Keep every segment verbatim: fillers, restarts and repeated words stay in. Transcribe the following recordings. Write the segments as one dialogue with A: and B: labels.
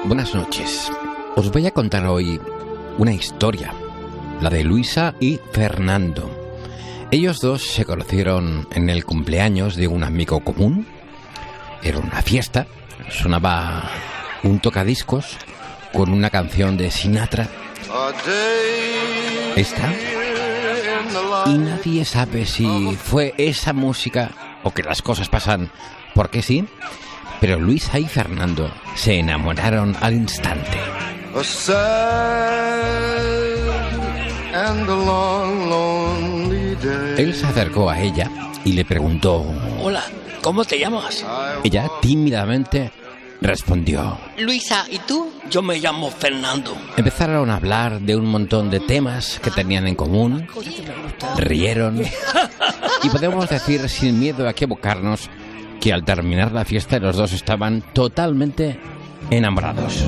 A: buenas noches. Os voy a contar hoy una historia, la de Luisa y Fernando. Ellos dos se conocieron en el cumpleaños de un amigo común. Era una fiesta, sonaba un tocadiscos con una canción de Sinatra. Esta. Y nadie sabe si fue esa música o que las cosas pasan porque sí, pero Luisa y Fernando se enamoraron al instante. Él se acercó a ella y le preguntó:
B: Hola, ¿cómo te llamas?
A: Ella tímidamente respondió:
B: Luisa, ¿y tú? Yo me llamo Fernando.
A: Empezaron a hablar de un montón de temas que tenían en común, rieron y podemos decir sin miedo a equivocarnos que al terminar la fiesta los dos estaban totalmente enamorados.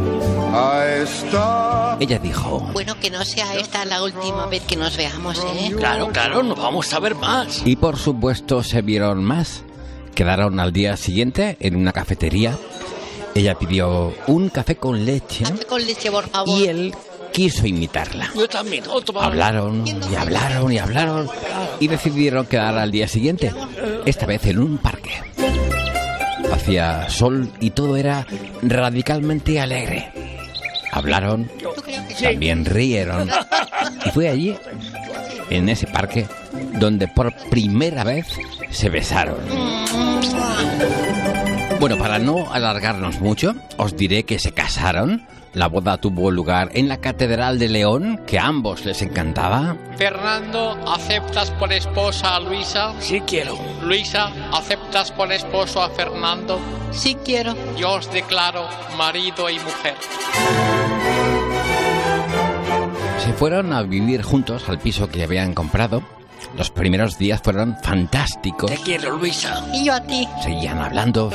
A: Ella dijo:
C: Bueno, que no sea esta la última vez que nos veamos, ¿eh?
B: Claro, claro, nos vamos a ver más.
A: Y por supuesto se vieron más. Quedaron al día siguiente en una cafetería. Ella pidió un café con leche.
C: Café con leche, por favor.
A: Y él quiso imitarla.
B: Yo también, otro para...
A: Hablaron y hablaron y hablaron y decidieron quedar al día siguiente, esta vez en un parque. Hacía sol y todo era radicalmente alegre. Hablaron, también rieron y fue allí, en ese parque, donde por primera vez se besaron. Bueno, para no alargarnos mucho, os diré que se casaron. La boda tuvo lugar en la Catedral de León, que a ambos les encantaba.
D: Fernando, ¿aceptas por esposa a Luisa?
B: Sí quiero.
D: Luisa, ¿aceptas por esposo a Fernando?
C: Sí quiero.
D: Yo os declaro marido y mujer.
A: Se fueron a vivir juntos al piso que habían comprado. Los primeros días fueron fantásticos.
B: Te quiero, Luisa.
C: Y yo a ti.
A: Seguían hablando